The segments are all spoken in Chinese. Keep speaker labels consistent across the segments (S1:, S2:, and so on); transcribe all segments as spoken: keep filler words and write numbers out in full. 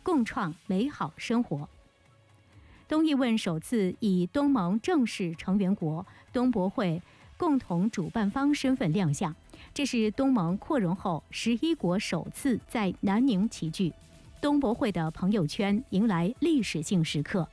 S1: 共创美好生活。东义问首次以东盟正式成员国东博会共同主办方身份亮相，这是东盟扩容后十一国首次在南宁齐聚，东博会的朋友圈迎来历史性时刻。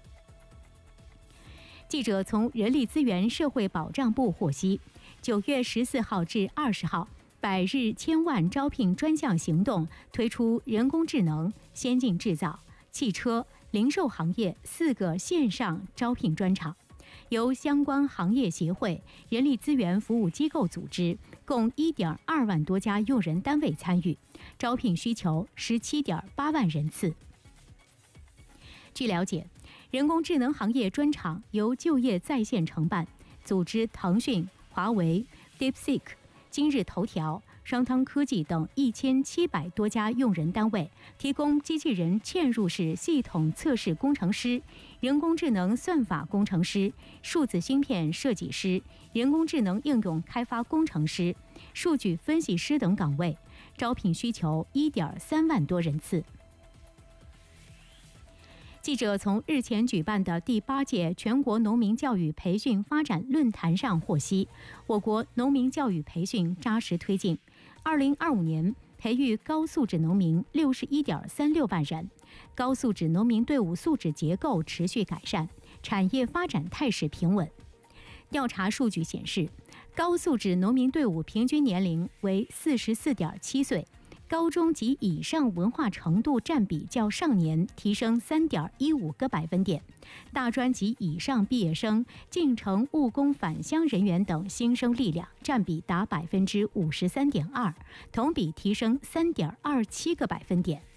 S1: 记者从人力资源社会保障部获悉，九月十四号至二十号百日千万招聘专项行动推出人工智能、先进制造、汽车、零售行业四个线上招聘专场，由相关行业协会、人力资源服务机构组织，共 一点二万多家用人单位参与，招聘需求 十七点八万人次。据了解，人工智能行业专场由就业在线承办，组织腾讯、华为、DeepSeek、今日头条、商汤科技等一千七百多家用人单位，提供机器人嵌入式系统测试工程师、人工智能算法工程师、数字芯片设计师、人工智能应用开发工程师、数据分析师等岗位，招聘需求 一点三万多人次。记者从日前举办的第八届全国农民教育培训发展论坛上获悉，我国农民教育培训扎实推进，二零二五年培育高素质农民 六十一点三六万人，高素质农民队伍素质结构持续改善，产业发展态势平稳。调查数据显示，高素质农民队伍平均年龄为 四十四点七岁，高中及以上文化程度占比较上年提升 三点一五个百分点，大专及以上毕业生、进城务工返乡人员等新生力量占比达 百分之五十三点二， 同比提升 三点二七个百分点。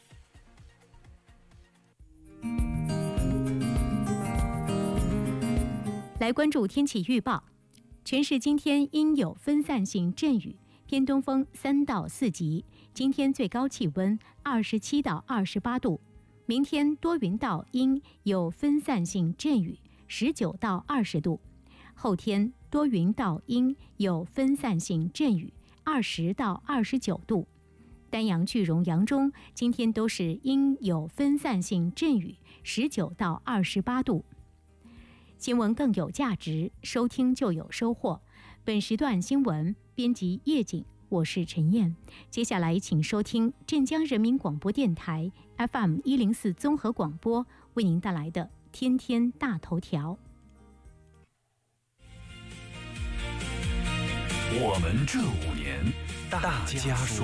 S1: 来关注天气预报，全市今天应有分散性阵雨，偏东风三到四级，今天最高气温二十七到二十八度，明天多云到阴，有分散性阵雨，十九到二十度，后天多云到阴，有分散性阵雨，二十到二十九度。丹阳、句容、扬中今天都是阴有分散性阵雨，十九到二十八度。新闻更有价值，收听就有收获。本时段新闻编辑叶景，我是陈燕。接下来请收听镇江人民广播电台 F M 一零四综合广播为您带来的天天大头条。
S2: 我们这五年，大家说。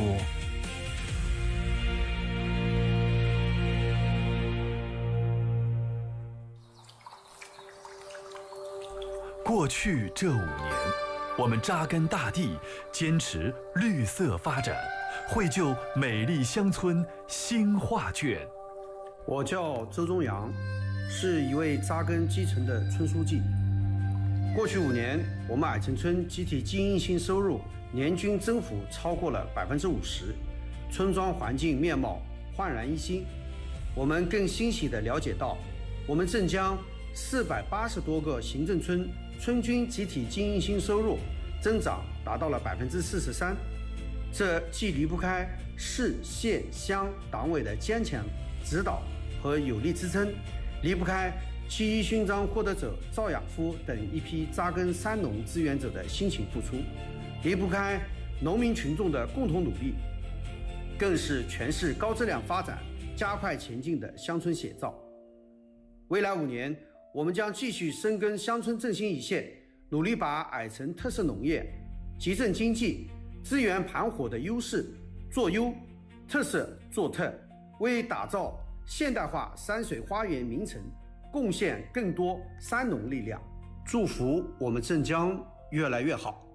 S2: 过去这五年，我们扎根大地，坚持绿色发展，绘就美丽乡村新画卷。
S3: 我叫周忠阳，是一位扎根基层的村书记。过去五年，我们矮城村集体经营性收入年均增幅超过了百分之五十，村庄环境面貌焕然一新。我们更欣喜地了解到，我们镇江四百八十多个行政村村均集体经营性收入增长达到了百分之四十三，这既离不开市县乡党委的坚强指导和有力支撑，离不开七一勋章获得者赵养夫等一批扎根三农志愿者的辛勤付出，离不开农民群众的共同努力，更是全市高质量发展加快前进的乡村写照。未来五年，我们将继续深耕乡村振兴一线，努力把矮城特色农业、集镇经济、资源盘活的优势做优，特色做特，为打造现代化山水花园名城贡献更多山农力量。祝福我们镇江越来越好。